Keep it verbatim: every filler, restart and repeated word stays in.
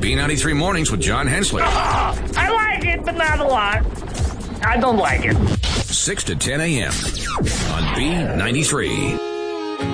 B ninety-three Mornings with John Hensley. Oh, I like it, but not a lot. I don't like it. six to ten a.m. on B ninety-three.